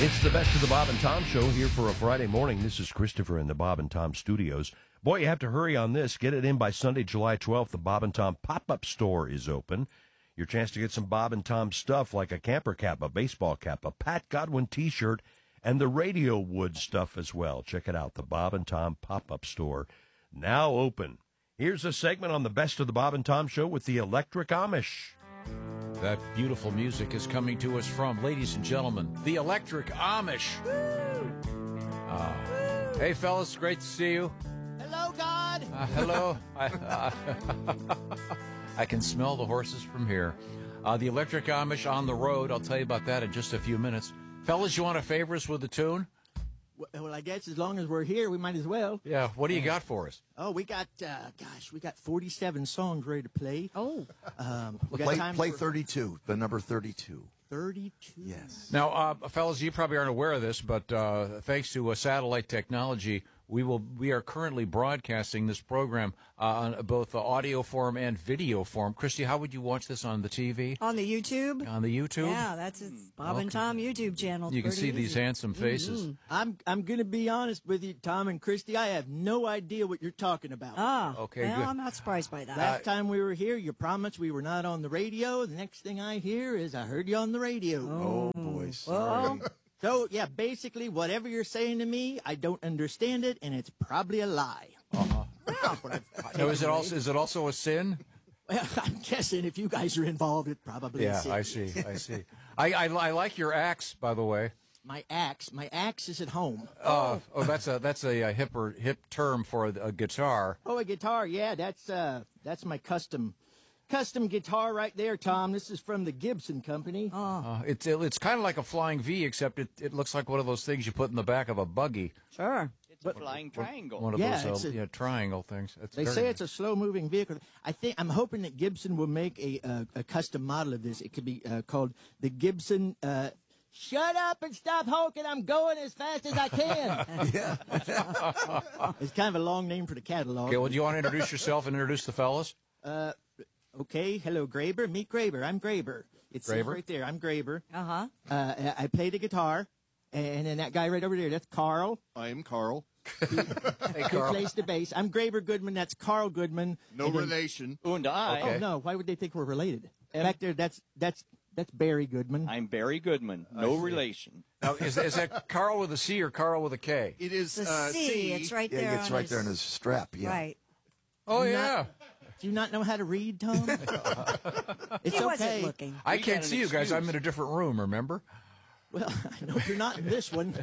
It's the best of the Bob and Tom Show here for a Friday morning. This is Christopher in the Bob and Tom studios. Boy, you have to hurry on this. Get it in by Sunday, July 12th. The Bob and Tom pop-up store is open. Your chance to get some Bob and Tom stuff like a camper cap, a baseball cap, a Pat Godwin t-shirt, and the Radio Wood stuff as well. Check it out, the Bob and Tom pop-up store, now open. Here's a segment on the best of the Bob and Tom Show with the Electric Amish. That beautiful music is coming to us from, ladies and gentlemen, the Electric Amish. Hey, fellas, great to see you. Hello, God. Hello. I can smell the horses from here. The Electric Amish on the road. I'll tell you about that in just a few minutes. Fellas, you want to favor us with a tune? Well, I guess as long as we're here, we might as well. Yeah, what do you got for us? Oh, we got 47 songs ready to play. Oh. Play 32, the number 32. 32? Yes. Now, fellas, you probably aren't aware of this, but thanks to satellite technology, we are currently broadcasting this program on both audio form and video form. Christy, how would you watch this on the TV? On the YouTube? On the YouTube? Yeah, that's his Bob and Tom YouTube channel. You can see these handsome faces. I'm going to be honest with you, Tom and Christy. I have no idea what you're talking about. Okay, well, good. I'm not surprised by that. Last time we were here, you promised we were not on the radio. The next thing I hear is I heard you on the radio. Oh, boy, sorry. Well, So, yeah, basically, whatever you're saying to me, I don't understand it, and it's probably a lie. Now, is it also a sin? Well, I'm guessing if you guys are involved, it probably is. Yeah, I see. I like your axe, by the way. My axe is at home. That's a hip term for a guitar. Oh, a guitar, yeah, that's my custom guitar right there, Tom. This is from the Gibson Company. It's kind of like a flying V, except it looks like one of those things you put in the back of a buggy. sure. It's a flying triangle. One of Yeah, those it's a- triangle things. They say it's a slow-moving vehicle. I'm hoping that Gibson will make a custom model of this. It could be called the Gibson. Shut up and stop honking! I'm going as fast as I can. It's kind of a long name for the catalog. Okay, well, do you want to introduce yourself and introduce the fellas? Okay, hello, Graber. Meet Graber. I'm Graber. It's Graber? right there. I'm Graber. Uh-huh. I play the guitar, and then that guy right over there, that's Carl. I am Carl. Hey, He Carl. plays the bass. I'm Graber Goodman. That's Carl Goodman. No And then- relation. And I, Okay. Oh no! Why would they think we're related? Back there, that's Barry Goodman. I'm Barry Goodman. No relation. Now, is that Carl with a C or Carl with a K? It is The C, it's right there. Yeah, it's on right his, there in his strap. Yeah. Right. Oh, Do yeah. Do you not know how to read, Tom? It's He wasn't okay. looking. I We can't got an see you guys. excuse. I'm in a different room, remember? Well, I know you're not in this one.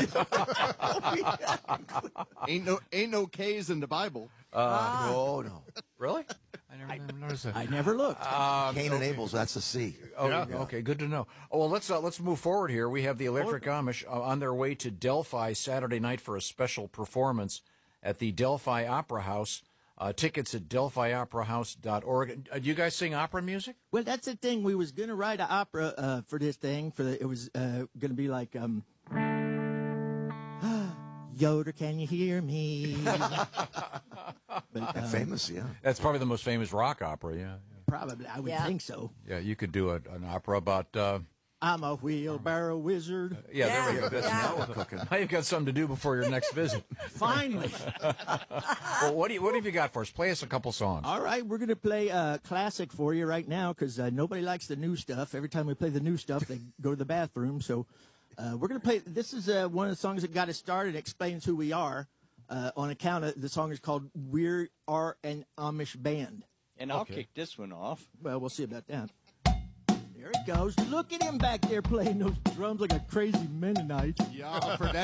ain't no K's in the Bible. No. Really? I never noticed that. I never looked. Cain and Abel's, that's a C. Oh, okay, good to know. Oh, well, let's move forward here. We have the Electric Amish on their way to Delphi Saturday night for a special performance at the Delphi Opera House. Tickets at delphioperahouse.org. Do you guys sing opera music? Well, that's the thing. We was gonna write an opera for this thing. It was gonna be like Yoder, can you hear me? But, Famous, yeah. That's probably the most famous rock opera, yeah. probably, I would Yeah. think so. Yeah, you could do an opera about... I'm a wheelbarrow wizard. yeah, there we go. That's Yeah. now we're cooking. Now you've got something to do before your next visit. Finally. Well, what have you got for us? Play us a couple songs. All right, we're going to play a classic for you right now because nobody likes the new stuff. Every time we play the new stuff, they go to the bathroom. So we're going to play. This is one of the songs that got us started. It explains who we are on account of the song is called "We Are an Amish Band." And I'll kick this one off. Well, we'll see about that. There it goes. Look at him back there playing those drums like a crazy Mennonite. Yeah, for that.